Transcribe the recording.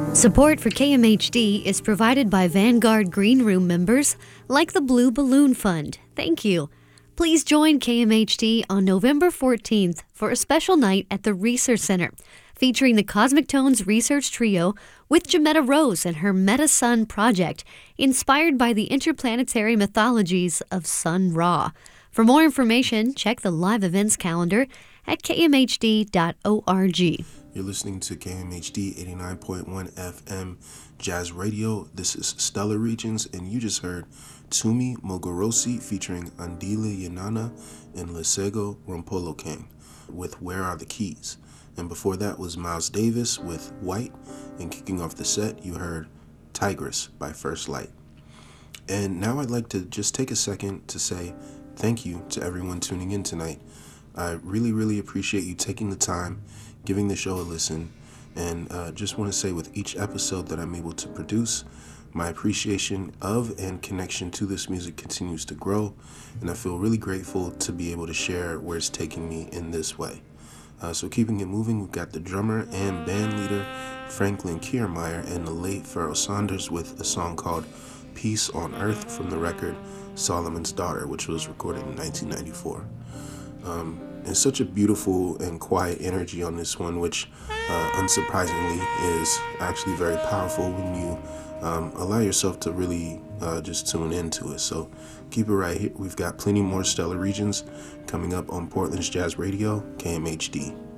Support for KMHD is provided by Vanguard Green Room members like the Blue Balloon Fund. Thank you. Please join KMHD on November 14th for a special night at the Research Center, featuring the Cosmic Tones Research Trio with Jametta Rose and her Meta-Sun project, inspired by the interplanetary mythologies of Sun Ra. For more information, check the live events calendar at kmhd.org. You're listening to KMHD 89.1 FM Jazz Radio. This is Stellar Regions, and you just heard Tumi Mogorosi featuring Andile Yanana and Lesego Rompolo King with Where Are the Keys? And before that was Miles Davis with White, and kicking off the set, you heard Tigress by First Light. And now I'd like to just take a second to say thank you to everyone tuning in tonight. I really, really appreciate you taking the time, giving the show a listen, and just want to say with each episode that I'm able to produce, my appreciation of and connection to this music continues to grow, and I feel really grateful to be able to share where it's taking me in this way. So keeping it moving, we've got the drummer and band leader Franklin Kiermaier and the late Pharoah Sanders with a song called Peace on Earth from the record Solomon's Daughter, which was recorded in 1994. And such a beautiful and quiet energy on this one, which unsurprisingly is actually very powerful when you allow yourself to really just tune into it. So keep it right here. We've got plenty more Stellar Regions coming up on Portland's Jazz Radio, KMHD.